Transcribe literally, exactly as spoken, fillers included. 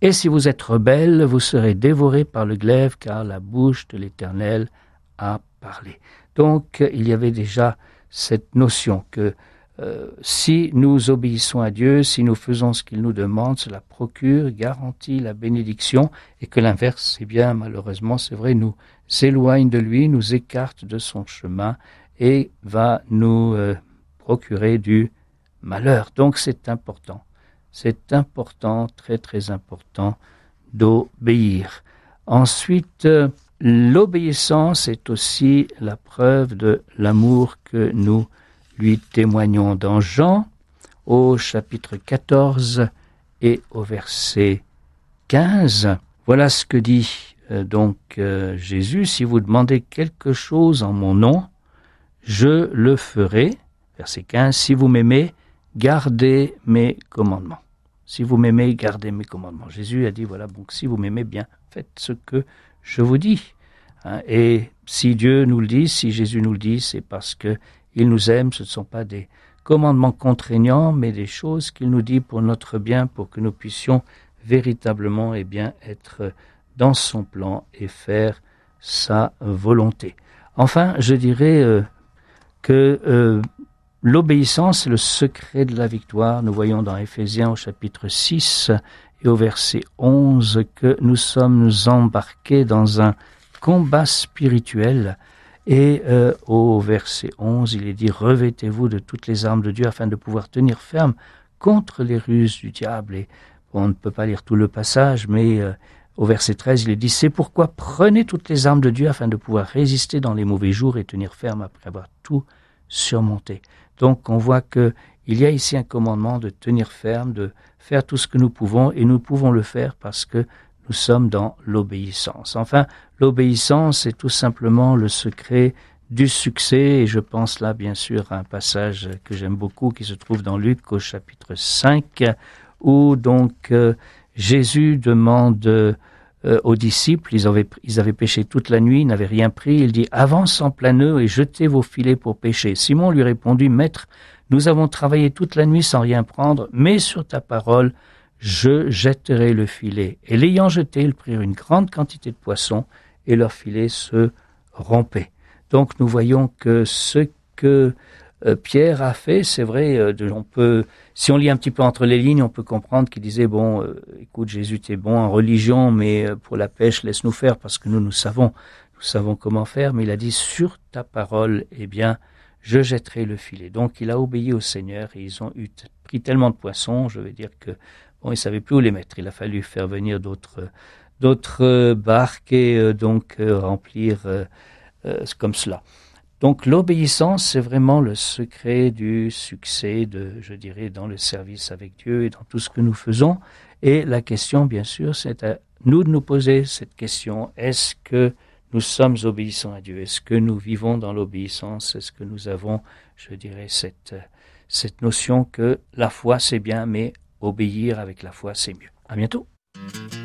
Et si vous êtes rebelles, vous serez dévorés par le glaive, car la bouche de l'Éternel a parlé. Donc, il y avait déjà cette notion que euh, si nous obéissons à Dieu, si nous faisons ce qu'il nous demande, cela procure, garantit la bénédiction, et que l'inverse, eh bien, malheureusement, c'est vrai, nous éloigne de lui, nous écarte de son chemin et va nous euh, procurer du malheur. Donc, c'est important. C'est important, très très important, d'obéir. Ensuite, euh, l'obéissance est aussi la preuve de l'amour que nous lui témoignons. Dans Jean, au chapitre quatorze et au verset quinze, voilà ce que dit euh, donc euh, Jésus. Si vous demandez quelque chose en mon nom, je le ferai. Verset quinze, si vous m'aimez, gardez mes commandements. Si vous m'aimez, gardez mes commandements. Jésus a dit, voilà, donc si vous m'aimez bien, faites ce que je vous dis. Hein, et si Dieu nous le dit, si Jésus nous le dit, c'est parce que il nous aime. Ce ne sont pas des commandements contraignants, mais des choses qu'il nous dit pour notre bien, pour que nous puissions véritablement eh bien, être dans son plan et faire sa volonté. Enfin, je dirais euh, que euh, l'obéissance est le secret de la victoire. Nous voyons dans Éphésiens au chapitre six et au verset onze que nous sommes embarqués dans un combat spirituel. Et euh, au verset onze, il est dit « Revêtez-vous de toutes les armes de Dieu afin de pouvoir tenir ferme contre les ruses du diable. » Et on ne peut pas lire tout le passage, mais euh, au verset treize, il est dit « C'est pourquoi prenez toutes les armes de Dieu afin de pouvoir résister dans les mauvais jours et tenir ferme après avoir tout surmonté. » Donc on voit qu'il y a ici un commandement de tenir ferme, de faire tout ce que nous pouvons, et nous pouvons le faire parce que nous sommes dans l'obéissance. Enfin, l'obéissance est tout simplement le secret du succès, et je pense là bien sûr à un passage que j'aime beaucoup qui se trouve dans Luc au chapitre cinq, où donc euh, Jésus demande euh, aux disciples, ils avaient, ils avaient pêché toute la nuit, ils n'avaient rien pris, il dit « Avance en plein nœud et jetez vos filets pour pêcher. » Simon lui répondit « Maître, nous avons travaillé toute la nuit sans rien prendre, mais sur ta parole, je jetterai le filet. » Et l'ayant jeté, ils prirent une grande quantité de poissons et leur filet se rompait. Donc nous voyons que ce que euh, Pierre a fait, c'est vrai, euh, de, on peut, si on lit un petit peu entre les lignes, on peut comprendre qu'il disait, bon, euh, écoute Jésus, t'es bon en religion, mais euh, pour la pêche, laisse-nous faire, parce que nous, nous savons, nous savons comment faire, mais il a dit, sur ta parole, eh bien, je jetterai le filet. Donc il a obéi au Seigneur, et ils ont eu t- pris tellement de poissons, je veux dire que, bon, ils ne savaient plus où les mettre, il a fallu faire venir d'autres, d'autres barques et euh, donc euh, remplir euh, euh, comme cela. Donc l'obéissance, c'est vraiment le secret du succès, de, je dirais, dans le service avec Dieu et dans tout ce que nous faisons. Et la question, bien sûr, c'est à nous de nous poser cette question. Est-ce que nous sommes obéissants à Dieu? Est-ce que nous vivons dans l'obéissance? Est-ce que nous avons, je dirais, cette, cette notion que la foi, c'est bien, mais obéir avec la foi, c'est mieux? À bientôt.